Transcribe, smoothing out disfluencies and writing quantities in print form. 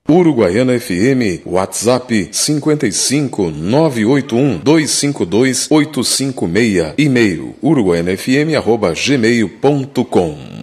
Uruguaiana FM, WhatsApp 55 981 252 856, e-mail uruguaianafm@gmail.com.